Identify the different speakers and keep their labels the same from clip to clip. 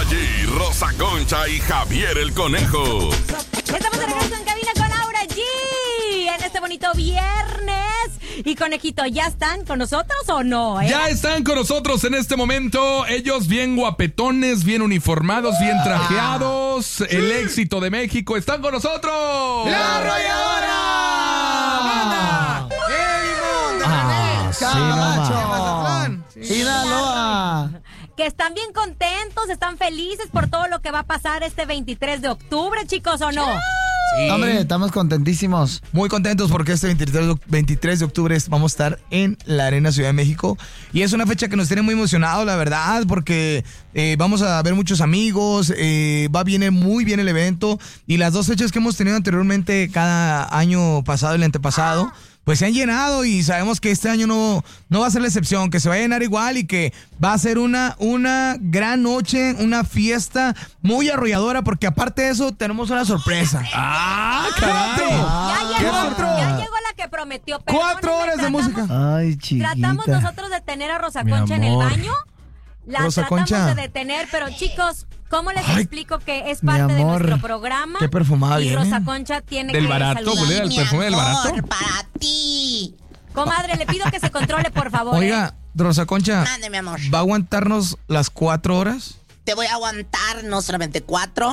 Speaker 1: G, Rosa Concha y Javier el Conejo.
Speaker 2: Estamos de regreso en cabina con Laura G en este bonito viernes. Y Conejito, ¿ya están con nosotros o no?
Speaker 3: Ya están con nosotros en este momento. Ellos bien guapetones, bien uniformados, bien trajeados. El éxito de México. ¡Están con nosotros!
Speaker 4: ¡La Arrolladora! ¡Banda! ¡El Limón de René! ¡Camacho! ¡Sinaloa!
Speaker 2: Que están bien contentos, están felices por todo lo que va a pasar este 23 de octubre, chicos, ¿o no?
Speaker 4: Sí. Hombre, estamos contentísimos.
Speaker 5: Muy contentos porque este 23 de octubre vamos a estar en la Arena Ciudad de México. Y es una fecha que nos tiene muy emocionados, la verdad, porque vamos a ver muchos amigos, viene muy bien el evento. Y las dos fechas que hemos tenido anteriormente, cada año pasado y el antepasado, pues se han llenado y sabemos que este año no va a ser la excepción, que se va a llenar igual y que va a ser una gran noche, una fiesta muy arrolladora, porque aparte de eso tenemos una sorpresa.
Speaker 3: ¡Ah, caray!
Speaker 2: Ya llegó la que prometió.
Speaker 5: 4 horas de música.
Speaker 4: Ay, chiquita.
Speaker 2: Tratamos nosotros de tener a Rosa Concha en el baño. La
Speaker 5: Rosa
Speaker 2: tratamos
Speaker 5: Concha.
Speaker 2: de detener, pero chicos, ¿cómo les explico que es
Speaker 4: mi
Speaker 2: parte de
Speaker 4: amor,
Speaker 2: nuestro programa?
Speaker 5: qué perfumada
Speaker 2: y
Speaker 5: viene.
Speaker 2: Rosa Concha tiene
Speaker 3: Del
Speaker 2: que
Speaker 3: barato,
Speaker 2: saludar.
Speaker 3: güey, el perfume del barato.
Speaker 6: Para ti.
Speaker 2: Comadre, le pido que se controle, por favor.
Speaker 5: Oiga, Rosa Concha,
Speaker 6: Mande, mi amor.
Speaker 5: ¿va a aguantarnos las 4 horas?
Speaker 6: Te voy a aguantar no solamente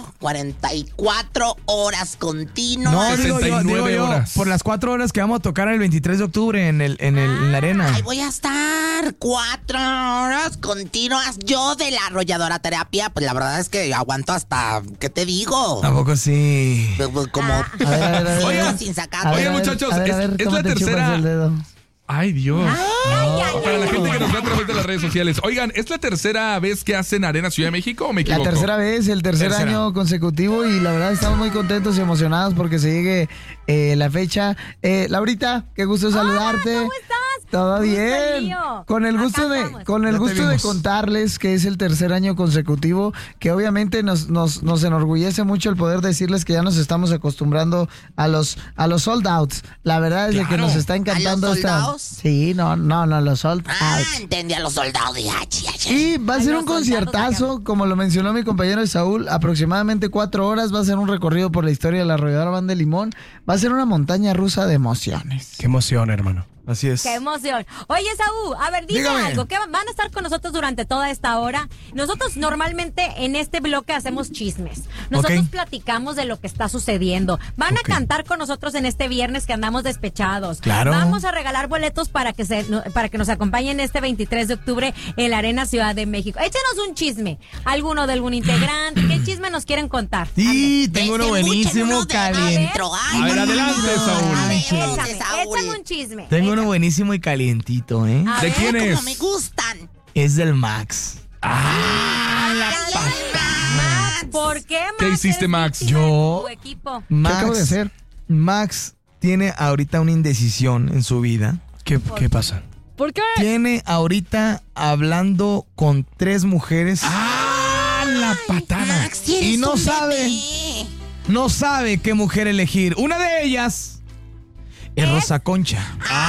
Speaker 6: 44 horas continuas.
Speaker 5: No, digo
Speaker 3: 69
Speaker 5: yo,
Speaker 3: horas.
Speaker 5: por las 4 horas que vamos a tocar el 23 de octubre en la arena.
Speaker 6: Ahí voy a estar 4 horas continuas. Yo de la arrolladora terapia, pues la verdad es que aguanto hasta, ¿qué te digo?
Speaker 5: Tampoco sí.
Speaker 6: Como
Speaker 4: A ver.
Speaker 3: Oigan,
Speaker 6: sin sacar.
Speaker 3: Oigan, muchachos, es
Speaker 4: ¿cómo
Speaker 3: la
Speaker 4: te chupas
Speaker 3: tercera.
Speaker 4: el dedo?
Speaker 3: ¡Ay, Dios!
Speaker 2: Ay,
Speaker 3: Para la gente que nos ve a través de las redes sociales. Oigan, ¿es la tercera vez que hacen Arena Ciudad de México o me
Speaker 4: La
Speaker 3: equivoco?
Speaker 4: tercera vez, el tercer
Speaker 3: Tercera.
Speaker 4: año consecutivo y la verdad estamos muy contentos y emocionados porque se llegue la fecha. Laurita, qué gusto saludarte.
Speaker 2: ¿Cómo estás?
Speaker 4: Todo
Speaker 2: Gusto
Speaker 4: bien.
Speaker 2: mío.
Speaker 4: Con el
Speaker 2: Acá
Speaker 4: gusto de
Speaker 2: estamos.
Speaker 4: con el
Speaker 5: Ya te
Speaker 4: gusto de
Speaker 5: vimos.
Speaker 4: contarles que es el tercer año consecutivo, que obviamente nos enorgullece mucho el poder decirles que ya nos estamos acostumbrando a los sold outs. La verdad es de que
Speaker 3: Claro.
Speaker 4: nos está encantando
Speaker 6: ¿A los
Speaker 4: esta.
Speaker 6: soldados?
Speaker 4: Sí, no, los sold outs.
Speaker 6: Entendí a los soldados.
Speaker 4: Y va a
Speaker 2: Ay,
Speaker 4: ser
Speaker 2: los
Speaker 4: un
Speaker 2: soldados
Speaker 4: conciertazo, como lo mencionó mi compañero Saúl, aproximadamente 4 horas. Va a ser un recorrido por la historia de la Arrolladora Banda de Limón. Va a ser una montaña rusa de emociones.
Speaker 5: Qué emoción, hermano. Así es.
Speaker 2: ¡Qué emoción! Oye, Saúl, a ver, dime
Speaker 5: Dígame.
Speaker 2: algo. ¿Qué van a estar con nosotros durante toda esta hora? Nosotros normalmente en este bloque hacemos chismes. Nosotros
Speaker 5: Ok.
Speaker 2: platicamos de lo que está sucediendo. Van a cantar con nosotros en este viernes que andamos despechados.
Speaker 5: Claro.
Speaker 2: Vamos a regalar boletos para que nos acompañen este 23 de octubre en la Arena Ciudad de México. Échenos un chisme. ¿Alguno de algún integrante? ¿Qué chisme nos quieren contar?
Speaker 5: Sí, tengo uno buenísimo, caliente.
Speaker 3: A ver, adelante, Saúl.
Speaker 2: Échame un chisme.
Speaker 5: Tengo uno buenísimo y calientito, ¿eh?
Speaker 2: A
Speaker 3: ¿De
Speaker 2: ver,
Speaker 3: quién es?
Speaker 6: Como me gustan.
Speaker 5: Es del Max.
Speaker 2: Max, ¿por qué, Max?
Speaker 3: ¿Qué hiciste,
Speaker 2: Eres
Speaker 3: Max?
Speaker 2: víctima de
Speaker 5: Yo-
Speaker 2: tu equipo.
Speaker 4: ¿Qué acabo de hacer?
Speaker 5: Max tiene ahorita una indecisión en su vida. ¿Qué pasa?
Speaker 2: ¿Por qué?
Speaker 5: Tiene ahorita hablando con 3 mujeres.
Speaker 3: ¡Ah, la patada!
Speaker 6: Max, si eres
Speaker 5: Y no
Speaker 6: un
Speaker 5: sabe.
Speaker 6: bebé.
Speaker 5: No sabe qué mujer elegir. Una de ellas es Rosa Concha.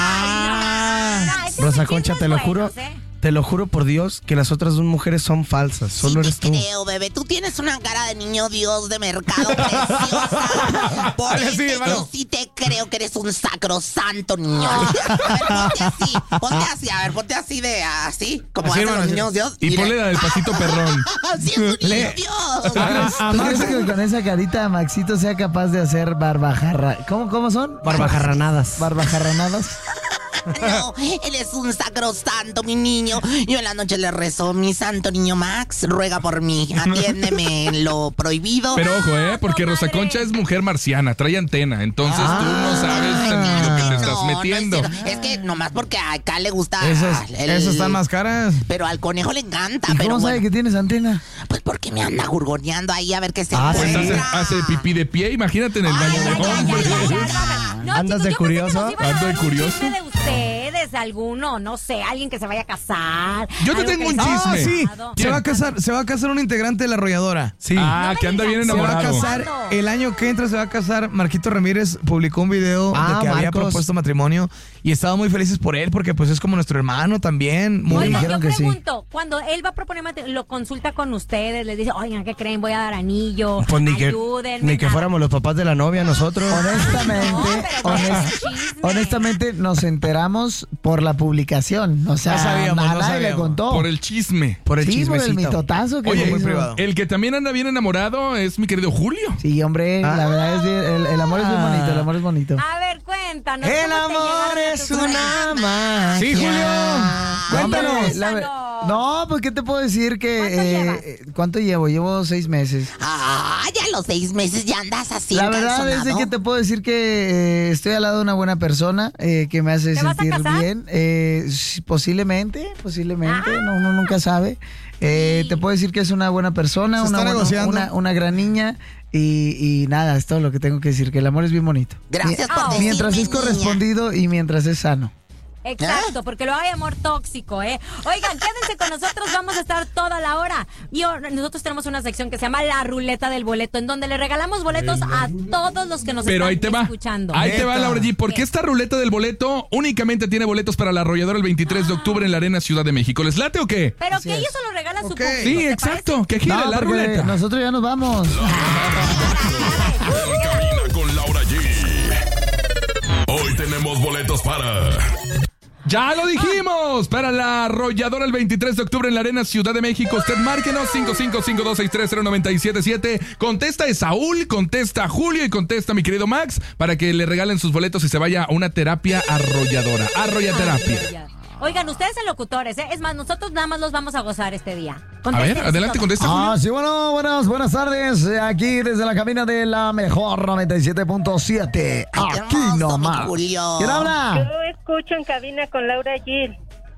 Speaker 4: Rosa Concha, te lo juro.
Speaker 5: Te lo juro por Dios que las otras 2 mujeres son falsas. Solo
Speaker 6: Sí
Speaker 5: eres
Speaker 6: te
Speaker 5: tú.
Speaker 6: creo, bebé. Tú tienes una cara de niño Dios de mercado preciosa. Por
Speaker 3: Dale,
Speaker 6: eso
Speaker 3: sí, hermano.
Speaker 6: yo sí te creo que eres un sacrosanto niño. A ver, ponte así. A ver, ponte así de así, como
Speaker 5: Así,
Speaker 6: hacen
Speaker 5: hermano,
Speaker 6: los
Speaker 5: así.
Speaker 6: niños Dios.
Speaker 3: Y ponle la del pasito perrón.
Speaker 6: Así es un niño
Speaker 5: Le-
Speaker 6: Dios.
Speaker 4: ¿Tú crees que con esa carita Maxito sea capaz de hacer barbajarra? ¿Cómo son?
Speaker 5: Barbajarranadas.
Speaker 4: Barbajarranadas.
Speaker 6: No, eres un sacrosanto, mi niño. Yo en la noche le rezo, mi santo niño Max, ruega por mí, atiéndeme en lo prohibido.
Speaker 3: Pero ojo, porque
Speaker 2: comadre.
Speaker 3: Rosa Concha es mujer marciana, trae antena, entonces tú no sabes en lo que te estás metiendo.
Speaker 6: No es cierto. Es que nomás porque acá le gusta
Speaker 5: Esas están más caras.
Speaker 6: Pero al conejo le encanta.
Speaker 4: ¿Y
Speaker 6: Pero
Speaker 4: cómo sabe
Speaker 6: bueno,
Speaker 4: que tienes antena?
Speaker 6: pues porque me anda jurgoneando ahí a ver qué se
Speaker 3: Pues
Speaker 6: encuentra.
Speaker 3: hace pipí de pie, imagínate en el baño de hombres.
Speaker 2: No,
Speaker 5: ¿Andas
Speaker 2: chicos,
Speaker 5: de
Speaker 2: yo pensé que
Speaker 5: curioso?
Speaker 2: nos iban a
Speaker 3: ¿Ando de
Speaker 2: dar un
Speaker 3: curioso?
Speaker 2: chisme de ustedes. conoces a alguno, no sé, alguien que se vaya a casar.
Speaker 3: Yo te
Speaker 2: algo
Speaker 3: tengo
Speaker 2: que
Speaker 3: un
Speaker 2: les haya
Speaker 3: chisme.
Speaker 5: Sí,
Speaker 2: pasado.
Speaker 5: se va a casar un integrante de La Arrolladora. Sí.
Speaker 3: Ah,
Speaker 2: No
Speaker 3: que
Speaker 2: me
Speaker 3: anda bien
Speaker 2: digas.
Speaker 5: Se va a
Speaker 3: enamorado.
Speaker 5: casar,
Speaker 2: ¿Cuándo?
Speaker 5: el año que entra se va a casar. Marquito Ramírez publicó un video de que había
Speaker 4: Marcos.
Speaker 5: propuesto matrimonio y estábamos muy felices por él porque pues es como nuestro hermano también. Muy
Speaker 2: Oiga, yo
Speaker 4: dijeron que sí.
Speaker 2: pregunto, cuando él va a proponer lo consulta con ustedes, les dice, oigan, ¿qué creen? Voy a dar anillo,
Speaker 7: Pues
Speaker 2: ayúdenme.
Speaker 7: ni que
Speaker 2: nada.
Speaker 7: fuéramos los papás de la novia nosotros.
Speaker 4: Honestamente,
Speaker 2: No, pero chisme.
Speaker 4: honestamente nos enteramos por la publicación. O sea,
Speaker 5: No sabíamos,
Speaker 4: a
Speaker 5: no
Speaker 4: nadie le
Speaker 5: sabíamos.
Speaker 4: contó.
Speaker 3: Por el chisme.
Speaker 7: Por el
Speaker 4: Sí, por el
Speaker 7: chismecito.
Speaker 4: mitotazo que
Speaker 3: Oye,
Speaker 4: le
Speaker 5: muy
Speaker 4: hizo.
Speaker 5: privado.
Speaker 3: El que también anda bien enamorado es mi querido Julio.
Speaker 4: Sí, hombre, la verdad es bien, el amor es bien bonito, el amor es bonito.
Speaker 2: A ver, cuéntanos.
Speaker 7: El
Speaker 2: ¿cómo te
Speaker 7: amor
Speaker 2: llegaron a
Speaker 7: es
Speaker 2: tu
Speaker 7: una
Speaker 2: corazón?
Speaker 7: magia.
Speaker 5: Sí, Julio.
Speaker 4: Cuéntanos.
Speaker 2: Cuéntanos.
Speaker 4: No, pues ¿qué te puedo decir que ¿cuánto llevo? Llevo 6 meses.
Speaker 6: Ah, ya a los 6 meses ya andas así.
Speaker 4: La verdad es de
Speaker 6: encalzonado.
Speaker 4: que te puedo decir que estoy al lado de una buena persona que me hace
Speaker 2: ¿Te vas a
Speaker 4: sentir
Speaker 2: casar?
Speaker 4: bien. Sí, posiblemente, no, uno nunca sabe. Te puedo decir que es una buena persona,
Speaker 5: Se
Speaker 4: una,
Speaker 5: está negociando.
Speaker 4: una gran niña y nada, es todo lo que tengo que decir, que el amor es bien bonito.
Speaker 6: Gracias por decirme,
Speaker 4: Mientras es
Speaker 6: niña.
Speaker 4: correspondido y mientras es sano.
Speaker 2: Exacto, porque lo hay amor tóxico, ¿eh? Oigan, quédense con nosotros, vamos a estar toda la hora. Y nosotros tenemos una sección que se llama La Ruleta del Boleto, en donde le regalamos boletos a todos los que nos
Speaker 3: Pero ahí
Speaker 2: están
Speaker 3: te va.
Speaker 2: escuchando.
Speaker 3: Ahí te va,
Speaker 5: Neta.
Speaker 3: Laura G. Porque
Speaker 2: ¿Qué?
Speaker 3: esta ruleta del boleto únicamente tiene boletos para la Arrolladora el 23 de octubre en la Arena Ciudad de México. ¿Les late o qué?
Speaker 2: Pero que ellos se lo regalan a su
Speaker 5: Ok.
Speaker 2: público.
Speaker 3: Sí,
Speaker 2: ¿te
Speaker 3: exacto. Que gire
Speaker 4: No,
Speaker 3: la
Speaker 4: porque
Speaker 3: ruleta.
Speaker 4: nosotros ya nos vamos.
Speaker 1: En cabina con Laura G. Hoy tenemos boletos para
Speaker 3: ¡Ya lo dijimos! Para la Arrolladora el 23 de octubre en la Arena Ciudad de México. Usted márquenos 5552630977. Contesta Saúl, contesta Julio y contesta mi querido Max para que le regalen sus boletos y se vaya a una terapia arrolladora. Arrollaterapia.
Speaker 2: parece? Oigan, ustedes son locutores, ¿eh? Es más, nosotros nada más los vamos a gozar este día.
Speaker 3: A ver, adelante, contesta Julio.
Speaker 4: Sí, bueno, buenas tardes. Aquí desde la cabina de la mejor 97.7.
Speaker 6: Ay, qué
Speaker 4: Aquí
Speaker 6: hermoso, mi
Speaker 4: nomás.
Speaker 6: Julio.
Speaker 4: ¿Quién habla?
Speaker 8: Yo escucho en cabina con Laura Gil.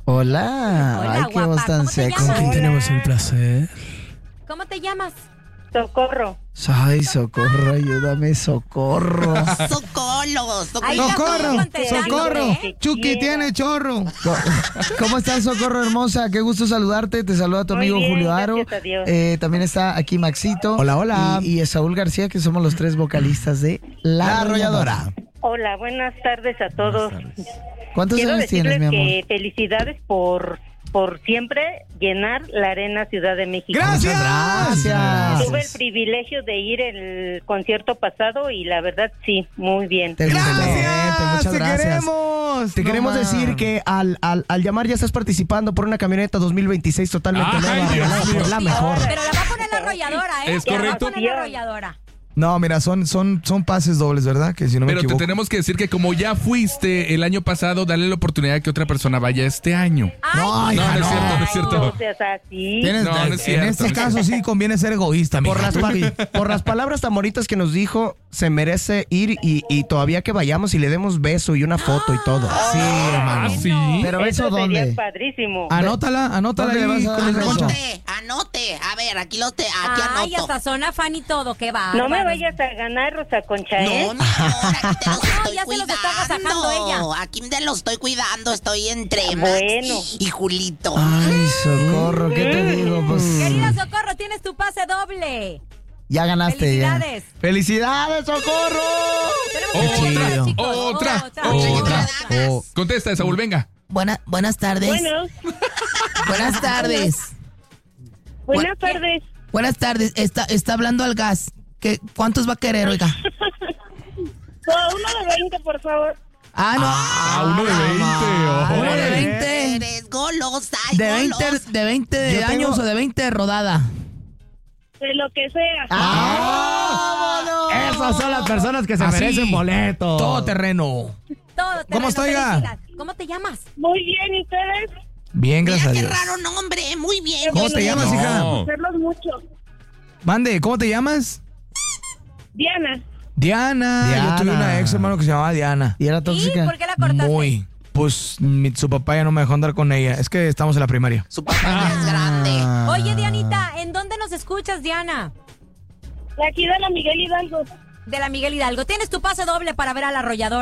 Speaker 4: Hola.
Speaker 2: Hola,
Speaker 4: Ay, qué voz
Speaker 2: guapa.
Speaker 4: tan
Speaker 2: ¿Cómo te
Speaker 4: sexy.
Speaker 2: llamas?
Speaker 7: ¿Quién tenemos el placer?
Speaker 2: ¿Cómo te llamas?
Speaker 8: Socorro.
Speaker 4: Ay, socorro, ayúdame, socorro.
Speaker 6: Socorro,
Speaker 2: Ahí
Speaker 6: socorro.
Speaker 2: está
Speaker 5: ¡Socorro!
Speaker 2: contestando,
Speaker 5: ¡Socorro!
Speaker 2: ¿eh?
Speaker 5: Chucky tiene chorro.
Speaker 4: ¿Cómo estás, Socorro hermosa? Qué gusto saludarte. Te saluda tu
Speaker 8: Muy
Speaker 4: amigo
Speaker 8: bien,
Speaker 4: Julio Aro.
Speaker 8: gracias a Dios.
Speaker 4: También está aquí Maxito.
Speaker 7: Hola, hola.
Speaker 4: Y Saúl García, que somos los 3 vocalistas de La Arrolladora.
Speaker 8: Hola, buenas tardes a todos.
Speaker 4: ¿Cuántos
Speaker 8: Quiero
Speaker 4: años tienes, mi
Speaker 8: decirles
Speaker 4: amor?
Speaker 8: que felicidades por siempre llenar la Arena Ciudad de México.
Speaker 5: ¡Gracias!
Speaker 4: Gracias.
Speaker 8: Tuve el privilegio de ir el concierto pasado y la verdad sí, muy bien.
Speaker 4: Te gustó.
Speaker 7: Muchas
Speaker 5: ¡Te
Speaker 7: gracias.
Speaker 5: queremos!
Speaker 7: Te queremos decir que al llamar ya estás participando por una camioneta 2026 totalmente
Speaker 3: Ay,
Speaker 7: nueva,
Speaker 3: Dios
Speaker 7: regalada
Speaker 3: mío.
Speaker 7: por la mejor.
Speaker 2: Pero la va a poner la arrolladora, ¿eh?
Speaker 3: Es
Speaker 2: La va a
Speaker 3: correcto.
Speaker 2: poner la arrolladora.
Speaker 5: No, mira, son pases dobles, ¿verdad? Que si no me
Speaker 3: Pero te
Speaker 5: equivoco.
Speaker 3: tenemos que decir que como ya fuiste el año pasado, dale la oportunidad de que otra persona vaya este año.
Speaker 2: Ay,
Speaker 3: No, no es cierto, no es cierto.
Speaker 8: No seas así.
Speaker 5: Tienes-
Speaker 3: No, no es cierto,
Speaker 5: en este
Speaker 3: no es
Speaker 5: caso sí conviene ser egoísta,
Speaker 7: Por
Speaker 5: mija.
Speaker 7: por las palabras tan bonitas que nos dijo, se merece ir y todavía que vayamos y le demos beso y una foto y todo.
Speaker 5: Sí, hermano.
Speaker 3: Ah, sí.
Speaker 4: ¿Pero eso
Speaker 8: Eso sería
Speaker 4: dónde?
Speaker 8: padrísimo.
Speaker 5: Anótala
Speaker 4: ¿Dónde le
Speaker 5: ahí
Speaker 4: vas a dar
Speaker 5: con
Speaker 4: el
Speaker 5: el
Speaker 4: beso?
Speaker 5: concha.
Speaker 6: Anote. A ver, aquí
Speaker 2: Ay,
Speaker 6: anoto.
Speaker 2: hasta zona fan y todo, qué va.
Speaker 8: No me vayas a ganar, Rosa Concha, ¿eh?
Speaker 6: No, mi amor, aquí te los estoy
Speaker 2: ya se los está agasajando
Speaker 6: cuidando.
Speaker 2: ella.
Speaker 6: Aquí te los estoy cuidando. Estoy entre
Speaker 8: Bueno.
Speaker 6: Max y Julito.
Speaker 4: Ay, Socorro, ¿qué te digo? Pues
Speaker 2: Querida Socorro, tienes tu pase doble.
Speaker 4: ya ganaste. Ya.
Speaker 2: Felicidades.
Speaker 7: ¡Felicidades, Socorro!
Speaker 2: Tenemos
Speaker 5: chido.
Speaker 2: otra, chicos.
Speaker 3: Otra.
Speaker 5: Oh.
Speaker 3: Contesta, Saúl, venga.
Speaker 9: Buenas tardes.
Speaker 8: Bueno,
Speaker 9: Buenas tardes.
Speaker 8: buenas tardes.
Speaker 9: Buenas tardes. Está hablando al gas. ¿Cuántos va a querer, oiga?
Speaker 8: Uno de 20, por favor.
Speaker 3: Ah, uno de 20. ojo.
Speaker 9: Uno de 20.
Speaker 6: Eres golosa y
Speaker 9: De 20,
Speaker 6: golosa.
Speaker 9: de 20
Speaker 7: Yo
Speaker 9: años
Speaker 7: tengo-
Speaker 9: o de 20 de rodada.
Speaker 8: De lo que sea.
Speaker 7: Esas son las personas que se
Speaker 5: Así.
Speaker 7: merecen boleto.
Speaker 5: Todo terreno.
Speaker 2: Todo
Speaker 5: ¿Cómo está, oiga?
Speaker 2: felicidades. ¿Cómo te llamas?
Speaker 8: Muy bien, ¿y ustedes?
Speaker 5: Bien,
Speaker 6: Mira
Speaker 5: gracias a
Speaker 6: qué
Speaker 5: Dios.
Speaker 6: raro nombre. Muy bien.
Speaker 5: ¿Cómo te llamas, hija?
Speaker 3: No.
Speaker 8: Hacerlos mucho.
Speaker 5: Mande, ¿cómo te llamas?
Speaker 8: Diana.
Speaker 5: Diana. Yo tuve una ex, hermano, que se llamaba Diana.
Speaker 4: ¿Y era
Speaker 2: ¿Y
Speaker 4: tóxica?
Speaker 2: por qué la cortaste?
Speaker 5: Muy. Pues su papá ya no me dejó andar con ella. Es que estamos en la primaria.
Speaker 6: Su papá ya es grande.
Speaker 2: Oye, Dianita, ¿en dónde nos escuchas, Diana?
Speaker 8: De aquí de la Miguel Hidalgo.
Speaker 2: De la Miguel Hidalgo. Tienes tu pase doble para ver a la arrolladora.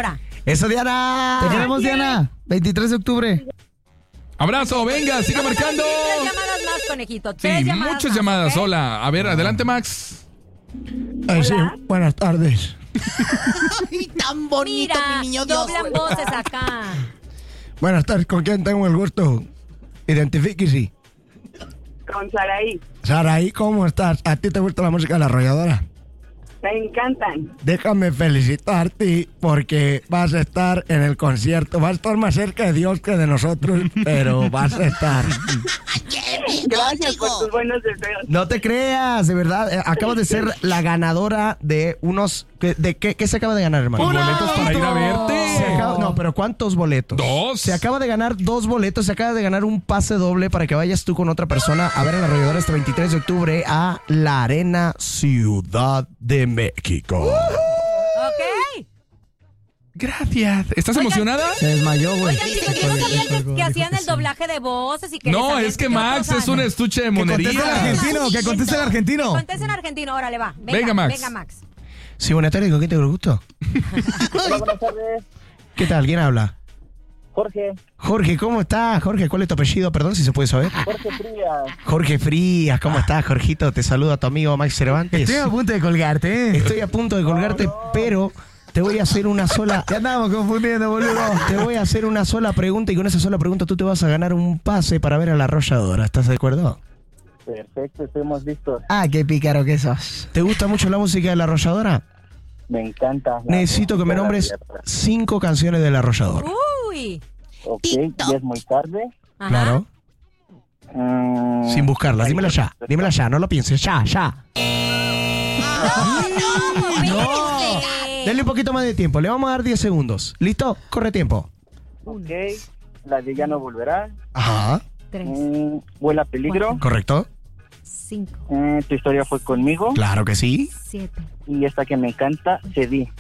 Speaker 7: ¡Eso, Diana!
Speaker 4: Te queremos, Diana. 23 de octubre.
Speaker 3: Abrazo, venga, siga marcando.
Speaker 2: Tres llamadas más, conejito.
Speaker 3: Sí, muchas llamadas.
Speaker 2: ¿ok?
Speaker 3: Hola. A ver, adelante, Max.
Speaker 7: Sí, buenas tardes.
Speaker 6: Ay, tan bonito,
Speaker 2: Mira,
Speaker 6: mi niño Dios.
Speaker 2: doblan voces acá.
Speaker 7: Buenas tardes, ¿con quién tengo el gusto? Identifíquese.
Speaker 8: Con Saraí.
Speaker 7: Saraí, ¿cómo estás? ¿A ti te gusta la música de La Arrolladora?
Speaker 8: Me encantan.
Speaker 7: Déjame felicitarte porque vas a estar en el concierto. Vas a estar más cerca de Dios que de nosotros, pero vas a estar.
Speaker 8: Gracias por tus buenos deseos.
Speaker 7: No te creas, de verdad. Acabas de ser la ganadora de unos... ¿Qué se acaba de ganar, hermano?
Speaker 3: Boletos para ir a verte.
Speaker 7: No, pero ¿cuántos boletos?
Speaker 3: 2.
Speaker 7: Se acaba de ganar 2 boletos. Se acaba de ganar un pase doble para que vayas tú con otra persona a ver a La Arrolladora este 23 de octubre a la Arena Ciudad de México.
Speaker 2: ¿Ok?
Speaker 3: Gracias. ¿Estás emocionada?
Speaker 4: Se desmayó, güey.
Speaker 2: Oigan, chicos, ¿yo no sabían que hacían el doblaje de voces y que
Speaker 3: No,
Speaker 2: sabían
Speaker 3: es que
Speaker 2: qué
Speaker 3: Max
Speaker 2: otros
Speaker 3: es un
Speaker 2: hacen?
Speaker 3: estuche de
Speaker 5: Que conteste el
Speaker 3: monería.
Speaker 5: argentino, que conteste el argentino.
Speaker 2: Contesta en argentino, órale, va.
Speaker 3: Venga, Max.
Speaker 2: Venga, Max.
Speaker 7: Sí, buenas tardes, ¿con qué te gusto?
Speaker 8: Buenas tardes.
Speaker 7: ¿Qué tal? ¿Quién habla?
Speaker 8: Jorge.
Speaker 7: Jorge, ¿cómo estás? Jorge, ¿cuál es tu apellido? Perdón, si se puede saber.
Speaker 8: Jorge Frías.
Speaker 7: Jorge Frías, ¿cómo estás, Jorgito? Te saluda tu amigo Max Cervantes.
Speaker 5: Estoy a punto de colgarte,
Speaker 7: Estoy a punto de colgarte, pero te voy a hacer una sola...
Speaker 4: Ya andamos confundiendo, boludo.
Speaker 7: Te voy a hacer una sola pregunta y con esa sola pregunta tú te vas a ganar un pase para ver a La Arrolladora. ¿Estás de acuerdo?
Speaker 8: Perfecto, estamos listos.
Speaker 4: Ah, qué pícaro que sos.
Speaker 7: ¿Te gusta mucho la música de La Arrolladora?
Speaker 8: Me encanta.
Speaker 7: Necesito que me nombres 5 canciones de La Arrolladora.
Speaker 2: Uy.
Speaker 8: Ok, ya es muy tarde.
Speaker 2: Ajá.
Speaker 7: Claro. Sin buscarlas. Dímela ya, no lo pienses. Ya. Denle un poquito más de tiempo. Le vamos a dar 10 segundos. ¿Listo? Corre tiempo.
Speaker 8: Ok, la de Ya no volverá.
Speaker 7: Ajá.
Speaker 2: 3,
Speaker 8: Vuela peligro.
Speaker 7: ¿Correcto?
Speaker 2: 5,
Speaker 8: Tu historia fue conmigo.
Speaker 7: Claro que sí.
Speaker 2: 7.
Speaker 8: Y esta que me encanta, Cedí.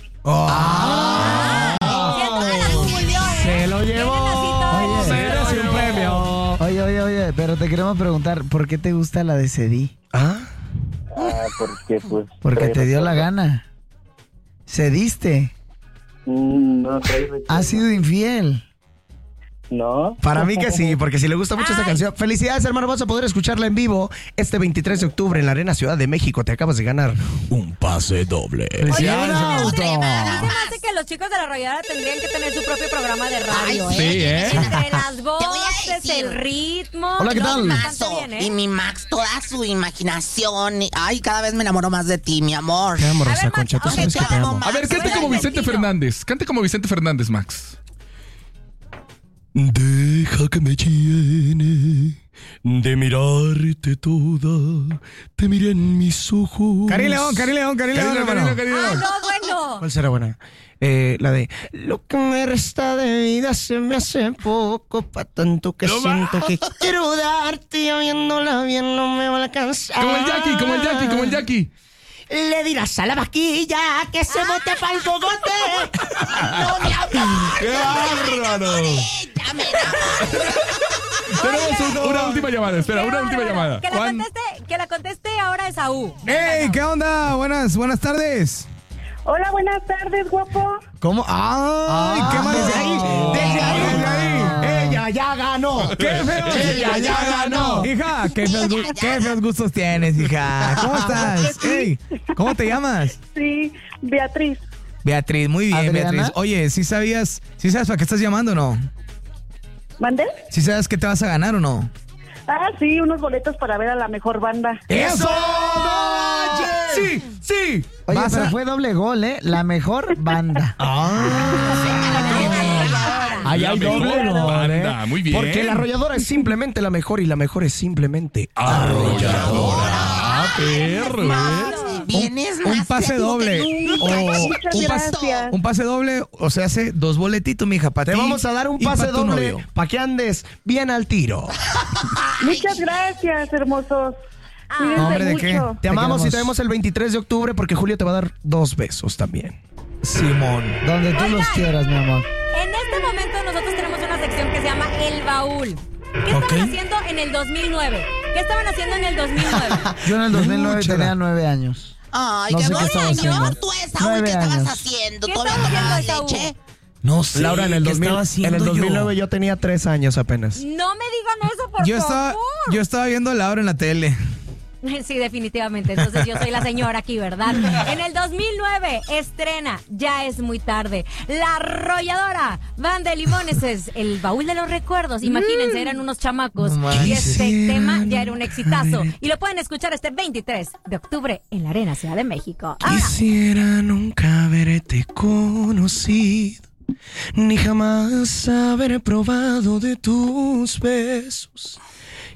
Speaker 7: Se lo llevó.
Speaker 4: Oye,
Speaker 7: un premio.
Speaker 4: Oye, pero te queremos preguntar, ¿por qué te gusta la de Cedí?
Speaker 8: Porque pues...
Speaker 4: Porque te dio la gana. Cediste.
Speaker 8: No,
Speaker 4: Has sido infiel.
Speaker 8: No.
Speaker 7: Para mí que sí, porque si le gusta mucho esta canción. Felicidades, hermano. Vas a poder escucharla en vivo este 23 de octubre en la Arena Ciudad de México. Te acabas de ganar un pase doble.
Speaker 4: Felicidades.
Speaker 2: A mí se me hace que los chicos de La Arrolladora tendrían que tener su propio programa de radio,
Speaker 3: Sí, ¿eh?
Speaker 2: Entre las
Speaker 6: Te voy a
Speaker 2: voces,
Speaker 6: decir.
Speaker 2: el ritmo.
Speaker 7: Hola, ¿qué tal?
Speaker 6: Mazo.
Speaker 2: Bastante bien, ¿eh?
Speaker 6: Y mi Max, toda su imaginación. Ay, cada vez me enamoro más de ti, mi amor.
Speaker 7: Te amo,
Speaker 2: A ver,
Speaker 7: Rosa
Speaker 2: Max,
Speaker 7: Concha. Tú
Speaker 2: ok,
Speaker 7: sabes que te amo.
Speaker 3: A ver, cante como Vicente Fernández. Cante como Vicente Fernández, Max.
Speaker 7: Deja que me llene de mirarte toda. Te miré en mis ojos.
Speaker 5: Cari León, hermano.
Speaker 2: Ah, no, bueno.
Speaker 7: ¿Cuál será buena? La de lo que me resta de vida se me hace poco pa' tanto que siento que quiero darte y viéndola bien no me va a alcanzar.
Speaker 3: Como el Jackie.
Speaker 7: Le dirás a la vaquilla que se bote pa'l cogote.
Speaker 6: No, mi amor.
Speaker 3: ¡Qué bárbaro! Tenemos una última llamada. Espera, una última llamada.
Speaker 2: Que la conteste ahora Esaú.
Speaker 5: ¡Ey! ¿Qué onda? Buenas tardes.
Speaker 8: Hola, buenas tardes, guapo.
Speaker 5: ¿Cómo? ¡Ay! ¿Qué más? Desde ahí.
Speaker 7: Ella ya ganó.
Speaker 5: ¡Qué feo!
Speaker 7: Ella ya ganó.
Speaker 5: Hija, qué feos gustos tienes, hija. ¿Cómo estás? Ey, ¿cómo te llamas?
Speaker 8: Sí, Beatriz.
Speaker 5: Beatriz, muy bien,
Speaker 4: ¿Adriana?
Speaker 5: Beatriz. Oye, ¿sí sabes para qué estás llamando o no?
Speaker 8: ¿Mandé?
Speaker 5: ¿Sí sabes qué te vas a ganar o no?
Speaker 8: Ah, sí, unos boletos para ver a la mejor banda.
Speaker 5: ¡Eso! ¡Sí!
Speaker 4: Oye,
Speaker 5: Vas
Speaker 4: pero
Speaker 5: a-
Speaker 4: fue doble gol, ¿eh? La mejor banda.
Speaker 7: Ahí hay doble
Speaker 3: Banda, muy bien.
Speaker 7: Porque la arrolladora es simplemente la mejor y la mejor es simplemente arrolladora.
Speaker 3: Ah, perro, ¿eh?
Speaker 6: Vienes
Speaker 5: Un
Speaker 6: más
Speaker 5: pase
Speaker 6: creativo
Speaker 5: doble.
Speaker 6: que nunca.
Speaker 8: Muchas
Speaker 5: un
Speaker 8: gracias.
Speaker 5: Un pase doble, o sea, hace 2 boletitos, mija, para
Speaker 7: Te
Speaker 5: ti.
Speaker 7: vamos a dar un
Speaker 5: y
Speaker 7: pase
Speaker 5: pa' tu
Speaker 7: doble
Speaker 5: novio.
Speaker 7: para que andes bien al tiro.
Speaker 8: Muchas gracias, hermosos. Cuídense
Speaker 5: Hombre, ¿de qué?
Speaker 8: mucho.
Speaker 7: Te amamos y
Speaker 4: queremos.
Speaker 7: te vemos el 23 de octubre porque Julio te va a dar 2 besos también.
Speaker 5: Simón.
Speaker 4: Donde tú los quieras, mi amor.
Speaker 2: En este momento nosotros tenemos una sección que se llama El Baúl. ¿Qué estaban haciendo en el 2009? ¿Qué estaban haciendo en el 2009?
Speaker 4: Yo en el 2009
Speaker 5: Chela.
Speaker 4: tenía 9 años.
Speaker 6: Ay,
Speaker 4: No
Speaker 6: qué
Speaker 4: sé qué estaba
Speaker 6: bonito.
Speaker 4: haciendo.
Speaker 6: Tú, Esaú,
Speaker 4: 9
Speaker 6: ¿qué estabas
Speaker 4: años.
Speaker 6: haciendo?
Speaker 2: ¿Qué
Speaker 6: ¿Todavía
Speaker 2: estabas
Speaker 6: tomabas
Speaker 2: haciendo, Esaú?
Speaker 6: leche?
Speaker 5: No sé.
Speaker 7: Laura, en el
Speaker 5: ¿qué
Speaker 7: 2000,
Speaker 5: estaba haciendo
Speaker 7: en el 2009
Speaker 5: yo?
Speaker 7: yo tenía 3 años apenas.
Speaker 2: No me digan eso, por favor.
Speaker 5: Yo estaba viendo a Laura en la tele.
Speaker 2: Sí, definitivamente. Entonces yo soy la señora aquí, ¿verdad? En el 2009 estrena Ya es muy tarde. La Arrolladora, Banda de Limones, es el baúl de los recuerdos. Imagínense, eran unos chamacos. Y este tema ya era un exitazo. Y lo pueden escuchar este 23 de octubre en la Arena Ciudad de México. Ahora,
Speaker 7: Quisiera nunca haberte conocido, ni jamás haber probado de tus besos.